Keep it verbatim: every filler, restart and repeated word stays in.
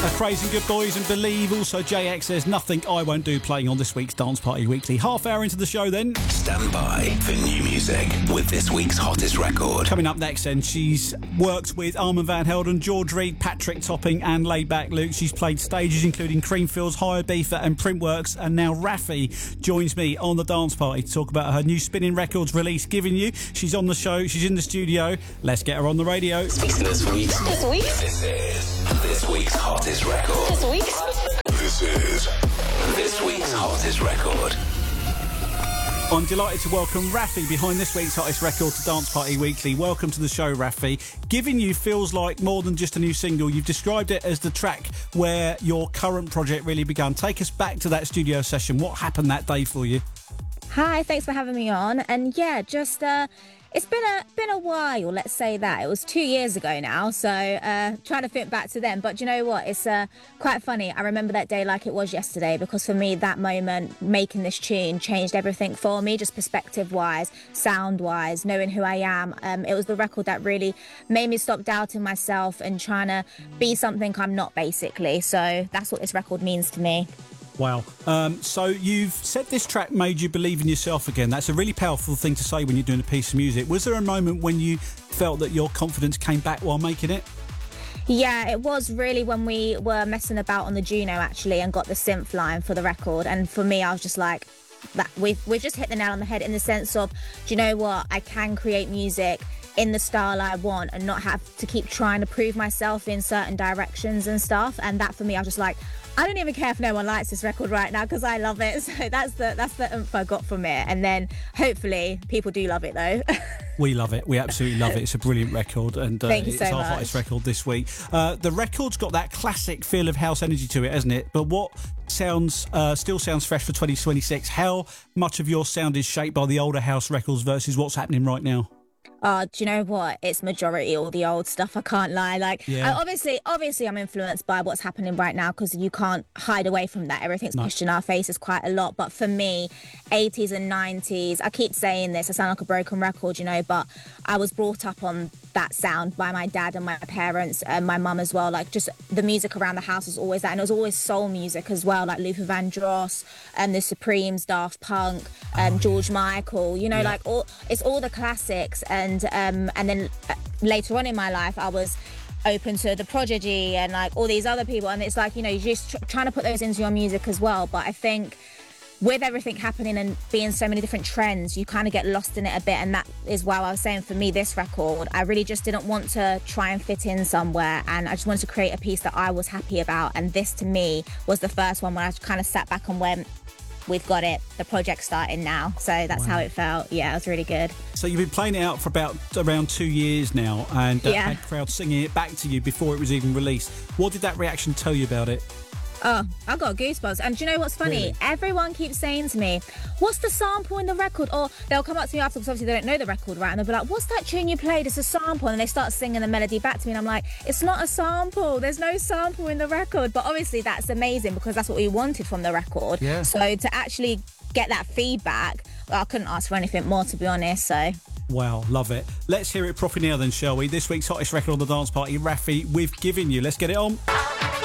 Praising Good Boys and Believe. Also, J X says Nothing I Won't Do playing on this week's Dance Party Weekly. Half hour into the show then. Stand by for new music with this week's hottest record. Coming up next then, she's worked with Armand Van Helden, George Reed, Patrick Topping and Laidback Luke. She's played stages including Creamfields, Hired Beaver and Printworks. And now Raffi joins me on the Dance Party to talk about her new Spinning Records release, Giving You. She's on the show, she's in the studio. Let's get her on the radio. This week. This week. This is this week's hottest record. This week. This is this week's hottest record. I'm delighted to welcome Raffi behind this week's hottest record to Dance Party Weekly. Welcome to the show, Raffi. Giving You feels like more than just a new single. You've described it as the track where your current project really began. Take us back to that studio session. What happened that day for you? Hi, thanks for having me on. And yeah, just uh, it's been a been a while. Let's say that it was two years ago now. So uh, trying to think back to then. But you know what? It's uh, quite funny. I remember that day like it was yesterday because for me, that moment making this tune changed everything for me, just perspective-wise, sound-wise, knowing who I am. Um, it was the record that really made me stop doubting myself and trying to be something I'm not, basically. So that's what this record means to me. Wow. Um, so you've said this track made you believe in yourself again. That's a really powerful thing to say when you're doing a piece of music. Was there a moment when you felt that your confidence came back while making it? Yeah, it was really when we were messing about on the Juno, actually, and got the synth line for the record. And for me, I was just like, that we've, we've just hit the nail on the head in the sense of, do you know what? I can create music in the style I want and not have to keep trying to prove myself in certain directions and stuff. And that for me, I was just like, I don't even care if no one likes this record right now because I love it. So that's the that's the oomph I got from it. And then hopefully people do love it though. We love it. We absolutely love it. It's a brilliant record, and uh, Thank you it's so our much. hottest record this week. Uh, the record's got that classic feel of house energy to it, hasn't it? But what sounds uh, still sounds fresh for twenty twenty-six? How much of your sound is shaped by the older house records versus what's happening right now? Oh, do you know what? It's majority all the old stuff. I can't lie. Like, Yeah. I, obviously, obviously, I'm influenced by what's happening right now because you can't hide away from that. Everything's No. pushed in our faces quite a lot. But for me, eighties and nineties, I keep saying this. I sound like a broken record, you know, but I was brought up on that sound by my dad and my parents and my mum as well. Like, just the music around the house was always that, and it was always soul music as well, like Luther Vandross and the Supremes, Daft Punk, and Oh, George Michael. You know, Yeah. like all it's all the classics. And um, and then uh, later on in my life, I was open to the Prodigy and like all these other people. And it's like, you know, you're just tr- trying to put those into your music as well. But I think with everything happening and being so many different trends, you kind of get lost in it a bit. And that is why I was saying for me, this record, I really just didn't want to try and fit in somewhere. And I just wanted to create a piece that I was happy about. And this to me was the first one where I kind of sat back and went, we've got it. The project's starting now. So that's Wow. how it felt. Yeah, it was really good. So you've been playing it out for about around two years now, and uh, Yeah. had crowds singing it back to you before it was even released. What did that reaction tell you about it? Oh, I got goosebumps. And do you know what's funny? Really? Everyone keeps saying to me, what's the sample in the record? Or they'll come up to me after because obviously they don't know the record, right? And they'll be like, what's that tune you played? It's a sample. And they start singing the melody back to me. And I'm like, it's not a sample. There's no sample in the record. But obviously that's amazing because that's what we wanted from the record. Yeah. So to actually get that feedback, well, I couldn't ask for anything more, to be honest. So Wow, love it. Let's hear it properly now then, shall we? This week's hottest record on the Dance Party, Raffi, with Giving You. Let's get it on.